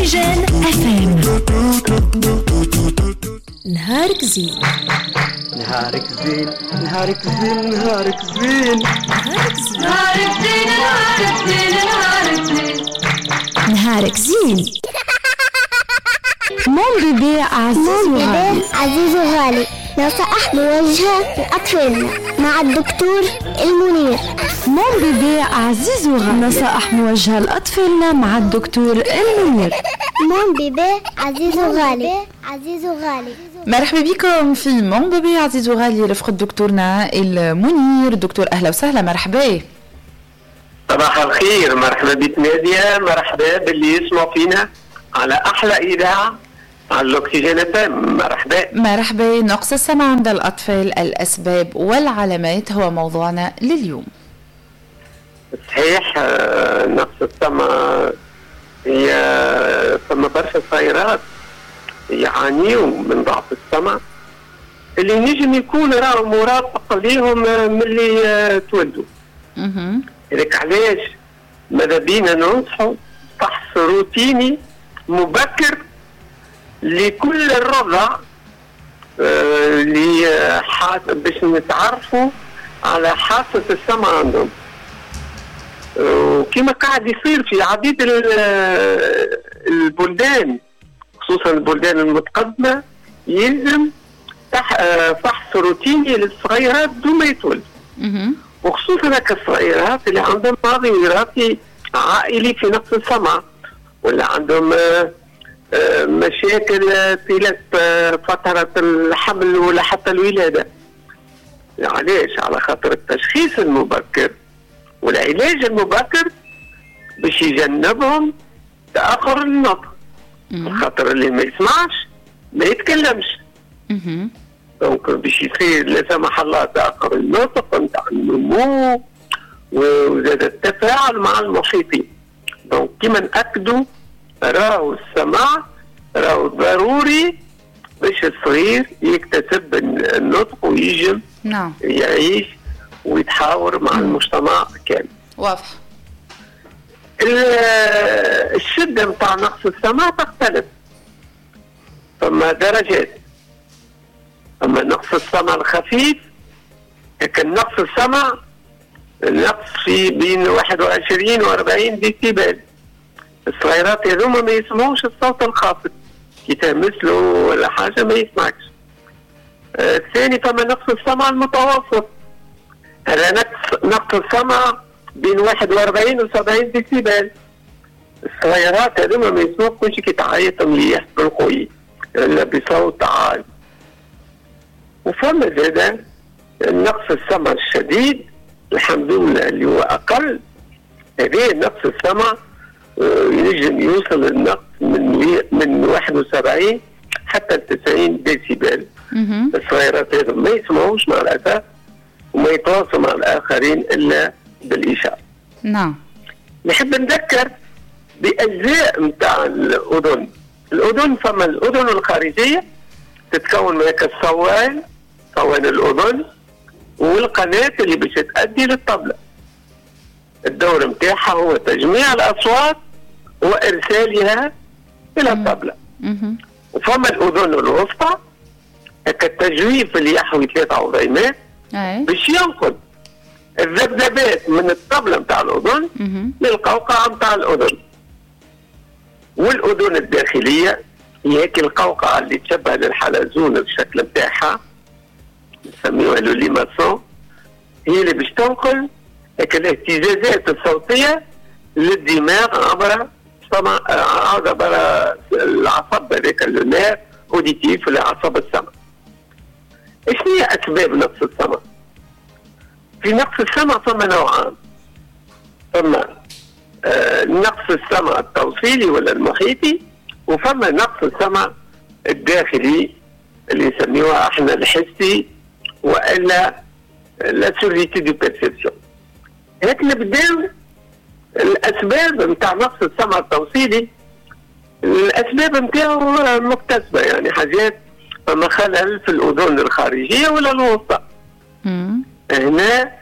أوكسجين FM. نهارك زين. نهارك زين نهارك زين نهارك زين نهارك زين. نهارك زين نهارك زين نهارك زين نهارك زين. مون بيبي عزيز وغالي نصائح موجهة لأطفالنا مع الدكتور المنير. مون بيبي عزيز وغالي، نصائح موجهة لأطفالنا مع الدكتور المنير. مون بيبي عزيز وغالي عزيز وغالي. مرحبا بكم في مون بيبي عزيز وغالي، رفقة دكتورنا المنير. دكتور أهلا وسهلا، مرحبا. صباح الخير، مرحبا بك نادية، مرحبا باللي يسمعوا فينا على أحلى إذاعة على الأوكسجين FM. مرحبا. نقص السمع عند الأطفال، الأسباب والعلامات هو موضوعنا لليوم. صحيح، نقص السمع هي ثم برشا صغيرات يعانيوا من ضعف السمع اللي نجم يكون راه مرافق ليهم من اللي تولدوا. لذلك علاش ماذا بينا ننصحوا فحص روتيني مبكر لكل الرضع باش نتعرفوا على حاسة السمع عندهم. وكما قاعد يصير في عديد البلدان خصوصا البلدان المتقدمة يلزم فحص روتيني للصغيرات دون ما يتولد، وخصوصا هكا الصغيرات اللي عندهم ماضي وراثي عائلي في نقص السمع ولا عندهم مشاكل طيلة فترة الحمل ولا حتى الولادة. علاش؟ على خاطر التشخيص المبكر والعلاج المبكر باش يجنبهم تأخر النطق، خاطر اللي ما يسمعش ما يتكلمش. دونك باش يصير لا سمح الله تأخر النطق نتاع النمو وزاد التفاعل مع المحيطين. دونك كيما نأكدوا راهو السمع راهو ضروري باش الصغير يكتسب النطق ويجم يعيش ويتحاور مع المجتمع كامل. واضح. الشدة متاع نقص السمع تختلف، ثم درجات. أما نقص السمع الخفيف لكن نقص السمع النقص في بين 21 و 40 ديسيبل. الصغيرات هذوما ما يسمعوش الصوت الخافت، كي تمثلوا ولا حاجة ما يسمعكش. الثاني فما نقص السمع المتوسط، هذا نقص السمع بين 41 و 70 ديسيبل. الصغيرات هذوما ما يسمعوا كل شيء كي تعيط مليح بالقوي إلا بصوت عالي. وفما زادا نقص السمع الشديد الحمد لله اللي هو أقل، هذا نقص السمع ينجم يوصل النقص من 71 حتى 90 ديسيبل. الصغيرات هذو ما يسمعوش مع الأسف وما يتواصلوا مع الآخرين إلا بالإشارة. نعم. نحب نذكر بأجزاء متاع الأذن. الأذن فما الأذن الخارجية تتكون من الصوان، صوان الأذن، والقناة اللي باش تؤدي للطبلة. الدور متاعها هو تجميع الأصوات وإرسالها إلى الطبلة. وفما الأذن الوسطى التجويف اللي يحوي 3 عظيمات باش ينقل الذبذبات من الطبلة متاع الأذن للقوقعة متاع الأذن. والأذن الداخلية هي هيك القوقعة اللي تشبه للحلزون الشكل متاعها نسميوها لوليماسون، هي اللي باش تنقل الاهتزازات الصوتية للدماغ عبر العصب هذاك النير اوديتيف ولا عصب السمع. ايش هي اسباب نقص السمع؟ في نقص السمع ثم نوعان، ثم نقص السمع التوصيلي ولا المحيطي، وفما نقص السمع الداخلي اللي نسميوها احنا الحسي والا لا سوريتي دو بيرسيبسيون. هيك نبداو الاسباب نتاع نقص السمع التوصيلي. الاسباب نتاعو مكتسبه، يعني حاجات فما خلل في الاذن الخارجيه ولا الوسطى. هنا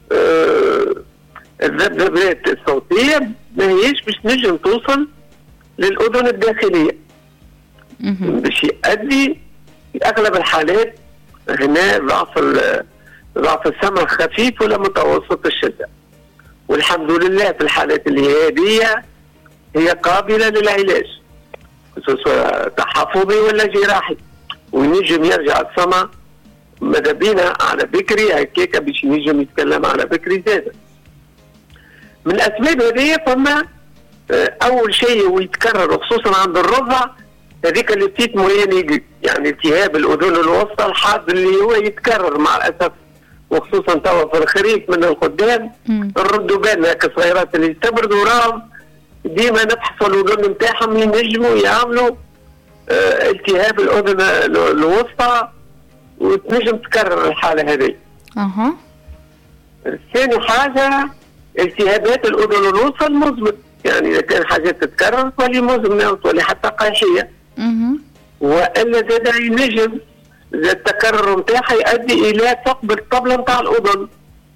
الذبذبات الصوتيه ما هيش باش نجم توصل للأذن الداخلية باش يؤدي في أغلب الحالات هنا ضعف السمع خفيف ولا متوسط الشدة. والحمد لله في الحالات اللي هي هذه هي قابلة للعلاج سواء تحفظي ولا جراحي، وينجم يرجع السمع ماذا بينا على بكري هكاك باش ينجم يتكلم على بكري زاده. من الأسباب هذه فما أول شيء ويتكرر خصوصا عند الرضع هذيك اللي بتيت موياني، يعني التهاب الأذن الوسطى الحاد اللي هو يتكرر مع الأسف، وخصوصا توا في الخريف من القدام نردوا بالنا هكا الصغيرات اللي يستبردوا راهم ديما نفحصوا الأذن نتاعهم ينجموا يعملوا التهاب الأذن الوسطى وتنجم تكرر الحالة هذه. ثاني حاجة التهابات الأذن الوسطى المزمن، يعني إذا كان حاجات تتكرر تولي مزمنة وتولي حتى قيحية. وإلا زاد ينجم التكرر نتاعها يؤدي إلى ثقب الطبلة نتاع الأذن.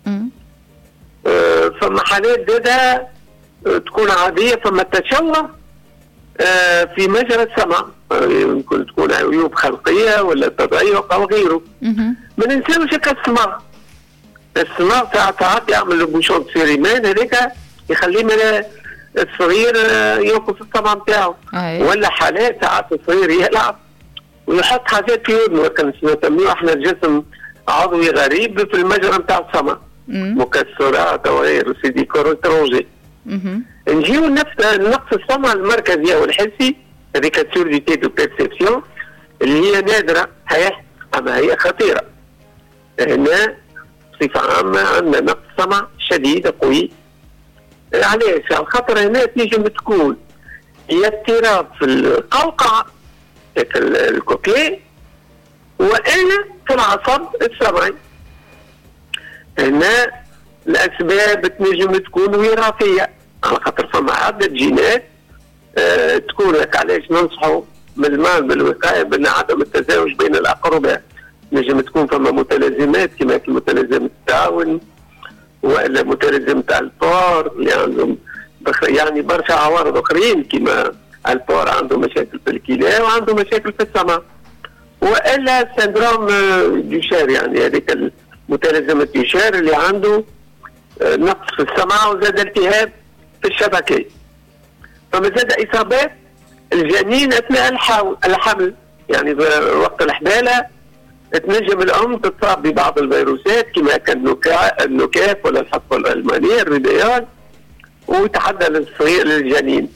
فما حالات زاد تكون عادية، فما تشوه في مجرى السمع، يمكن تكون عيوب خلقية ولا تضيق أو غيره. ما ننساوش السمع ساعات يعمل بوشون سيريمان هذاك يخليه من الصغير يوقف السمع نتاعو، ولا حالات ساعات الصغير يلعب ويحط حاجات في اذنه، كان نسميه احنا الجسم عضوي غريب في المجرى نتاع السمع، مكسرات او غيره سي دي كورترونجي. نجيو نقص السمع المركزي او الحسي هذيك السورديتي دو بيرسيبسيون اللي هي نادره صحيح اما هي خطيره. هنا بصفه عامه عندنا نقص سمع شديد قوي. علاش؟ على خاطر هنا تنجم تكون يا اضطراب في القوقعه الكوكلي والا في العصب السمعي. هنا الاسباب تنجم تكون وراثيه، على خاطر فما عده جينات تكون لك. علاش ننصحوا من المال بالوقايه بان عدم التزاوج بين الاقرباء. نجم تكون فما متلازمات كما متلازمه التعاون والا متلازمه البور اللي عندهم يعني برشا عوارض اخرين كما البور عنده مشاكل في الكلى وعنده مشاكل في السمع، والا سندروم ديوشار يعني هذيك متلازمه ديوشار اللي عنده نقص في السمع وزاد التهاب في الشبكيه. فما زاد اصابات الجنين اثناء الحمل، يعني وقت الحباله تنجم الام تتصاب ببعض الفيروسات كما كان النكاف ولا الحصبه الالمانيه الريبيال ويتعدى للصغير للجنين.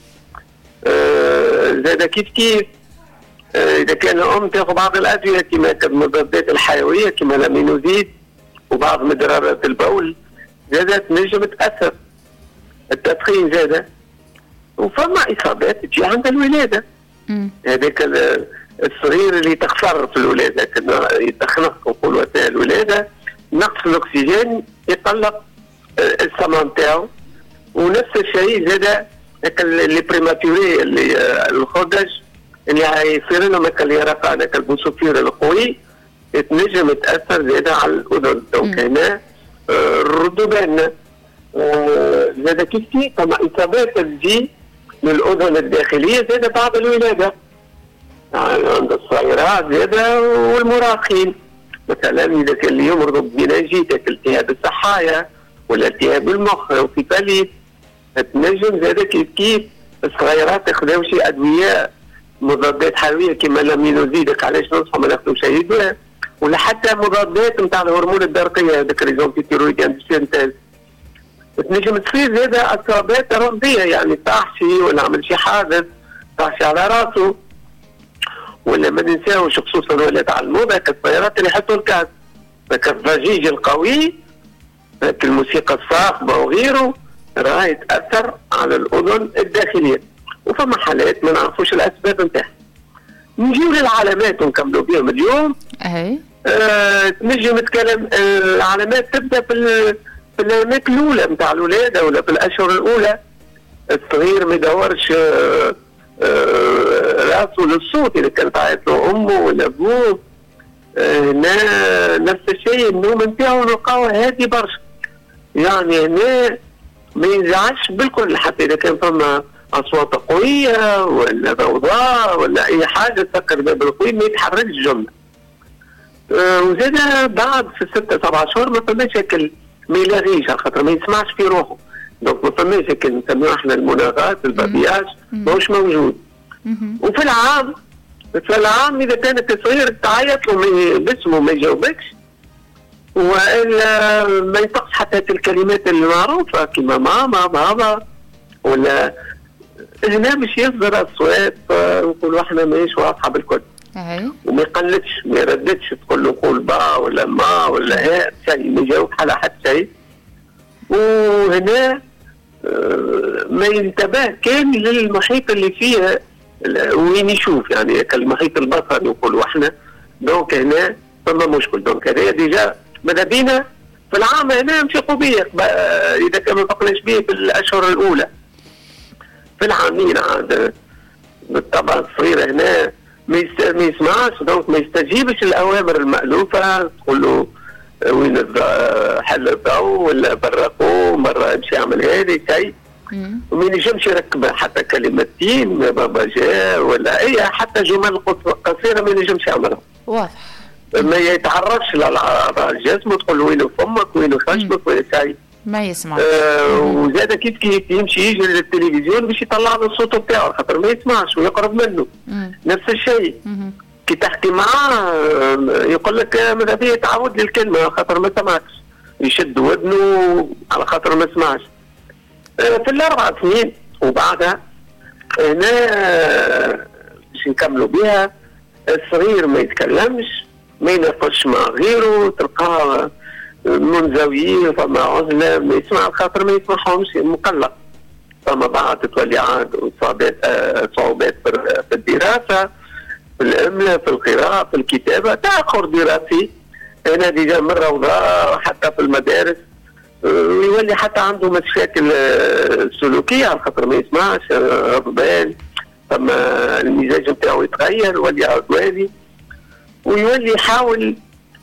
زاد كيف اذا كان الام تاخذ بعض الادويه كما المضادات الحيويه كما الامينوزيد وبعض مدررات البول زادت تنجم تاثر. التدخين زاد، وفما اصابات تجي عند الولاده. هذاك الصغير اللي تخسر في الولاده يتخنق نقولوا اثناء الولاده، نقص الاكسجين يقلق السمع نتاعو. ونفس الشيء زاد اللي بريماتوري اللي الخدج اللي يصير لهم اليرقان البوسوفير القوي تنجم تاثر زاد على الاذن. دونك هنا ردوا بالنا. زاد كيف فما اصابات تجي للاذن الداخليه زاد بعد الولاده عند الصغيرات زاد والمراهقين. مثلا اذا كان اللي يمرضوا بمناجيتك التهاب الصحايا ولا التهاب المخ او كيفاليس تنجم زاد كيف الصغيرات ياخذوا شي ادويه مضادات حيويه كما الامينوزيد. علاش ننصحوا ما ناخذوش اي دواء ولا حتى مضادات نتاع الهرمون الدرقيه هذاك ريزونتيرويديان سينتاز. تنجم تصير زاد اصابات رمزيه يعني طاح ولا عمل شي حادث طاح على راسه. ولا ما ننساوش خصوصا ولاد على الموضه كالطيارات اللي يحطوا الكاس الضجيج القوي الموسيقى الصاخبه وغيره راهي تاثر على الاذن الداخليه. وفما حالات ما نعرفوش الاسباب نتاعها. نجيو للعلامات ونكملوا بهم اليوم. تنجم نتكلم العلامات تبدا في العلامات الاولى نتاع الولاده ولا في الاشهر الاولى. الصغير ما يدورش راسه للصوت اذا كانت تعيط له امه ولا ابوه. هنا نفس الشيء النوم نتاعو نلقاوه هادي برشا، يعني هنا ما ينزعجش بالكل حتى اذا كان فما اصوات قويه ولا ضوضاء ولا اي حاجه تسكر باب القوي ما يتحركش الجمله. وزاد بعد في 6-7 شهور ما فماش هيك ما يلاغيش على خاطر ما يسمعش في روحه. دونك ما فماش هيك نسميوه احنا المناغات البابياج ماهوش موجود. وفي العام اذا كانت صغير تعيط له باسمه ما يجاوبكش والا ما ينطقش حتى الكلمات المعروفه كما ماما بابا ولا هنا باش يصدر اصوات نقولوا احنا ماهيش واضحه بالكل. وما يقلدش ما يرددش تقول له قول با ولا ما ولا ها شيء ما يجاوب على حد شيء. وهنا ما ينتبه كان للمحيط اللي فيه وين يشوف يعني كالمحيط البصري نقولوا احنا. دونك هنا فما مشكل. دونك هذا ديجا ماذا بينا في العام هنا نفيقوا به اذا كان ما فقناش به في الاشهر الاولى. في العامين عاد بالطبع الصغير هنا ما يسمعش دونك ما يستجيبش الاوامر المالوفه تقول له وين حل الضوء ولا برقوا مره يمشي يعمل هذه شيء وما ينجمش يركب حتى كلمتين بابا جاء ولا اي حتى جمل قصيره ما ينجمش يعملها. واضح. ما يتعرفش لاعضاء الجسم وتقول له وين فمك وين خشمك وين شيء ما يسمع. وزاد كيف يمشي يجي للتلفزيون باش يطلع له الصوت بتاعه خاطر ما يسمعش ويقرب منه. نفس الشيء كي تحكي معاه يقول لك ماذا بيا تعود لي الكلمه خاطر ما سمعكش يشد ودنه على خاطر ما سمعش. في ال4 سنين وبعدها هنا باش نكملوا بها الصغير ما يتكلمش ما يناقش مع غيره تلقاه منزويين فما عزله ما يسمع خاطر ما يسمعهمش مقلق. فما بعد تولي عاد صعوبات في الدراسه في الاملاء في القراءه في الكتابه تاخر دراسي. هنا ديجا من الروضه حتى في المدارس ويولي حتى عنده مشاكل سلوكيه على خاطر ما يسمعش غضبان. فما المزاج نتاعو يتغير يولي عدواني ويولي يحاول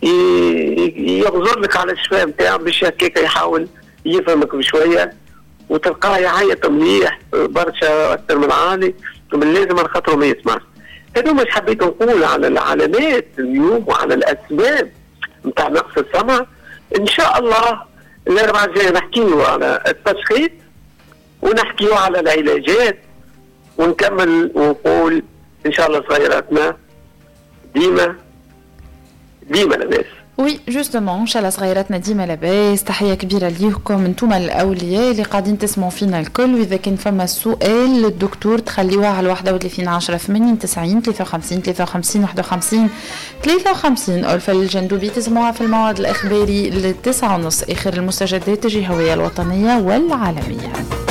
يغزر لك على الشفاه نتاعو باش هكاك يحاول يفهمك بشويه وتلقاه يعيط مليح برشا اكثر من عالي من لازم على خاطر ما يسمعش. هذو مش حبيت نقول على العلامات اليوم وعلى الاسباب نتاع نقص السمع. ان شاء الله الاربعاء الجاي نحكيو على التشخيص ونحكيو على العلاجات ونكمل ونقول ان شاء الله صغيراتنا ديما لاباس. وي جوستومون ان شاء الله صغيراتنا ديما لاباس. تحيه كبيره ليكم انتم الاولياء اللي قاعدين تسمعوا فينا الكل. واذا كان فما سؤال للدكتور تخليوها على 31 10 80 90 53 53 51 53. ألفة الجندوبي تسمعوها في الموعد الاخباري ل9:30 اخر المستجدات الجهويه الوطنيه والعالميه.